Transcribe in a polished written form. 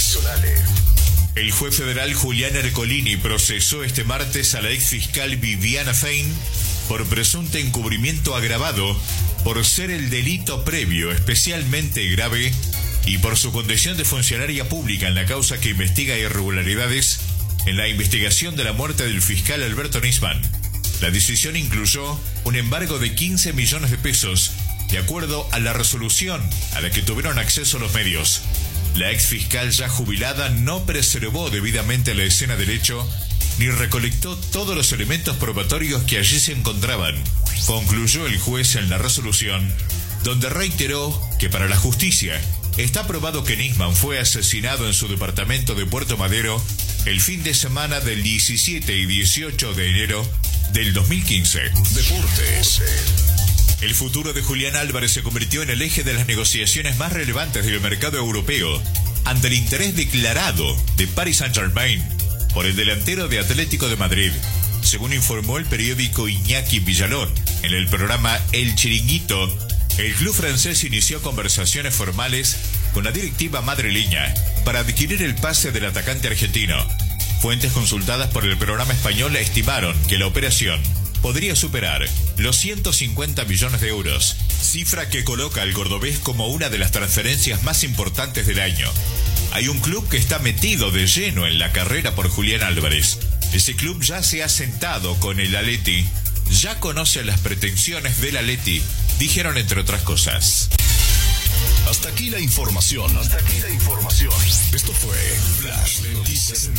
nacionales. El juez federal Julián Ercolini procesó este martes a la exfiscal Viviana Fein por presunto encubrimiento agravado, por ser el delito previo especialmente grave y por su condición de funcionaria pública en la causa que investiga irregularidades en la investigación de la muerte del fiscal Alberto Nisman. La decisión incluyó un embargo de 15 millones de pesos, de acuerdo a la resolución a la que tuvieron acceso los medios. La exfiscal ya jubilada no preservó debidamente la escena del hecho ni recolectó todos los elementos probatorios que allí se encontraban, concluyó el juez en la resolución, donde reiteró que para la justicia está probado que Nisman fue asesinado en su departamento de Puerto Madero el fin de semana del 17 y 18 de enero del 2015. Deportes. El futuro de Julián Álvarez se convirtió en el eje de las negociaciones más relevantes del mercado europeo ante el interés declarado de Paris Saint-Germain por el delantero de Atlético de Madrid, según informó el periódico Iñaki Villalón. En el programa El Chiringuito, el club francés inició conversaciones formales con la directiva madrileña para adquirir el pase del atacante argentino. Fuentes consultadas por el programa español estimaron que la operación podría superar los 150 millones de euros, cifra que coloca al cordobés como una de las transferencias más importantes del año. Hay un club que está metido de lleno en la carrera por Julián Álvarez. Ese club ya se ha sentado con el Atleti, ya conoce las pretensiones del Atleti, dijeron entre otras cosas. Hasta aquí la información. Esto fue Flash de Noticias.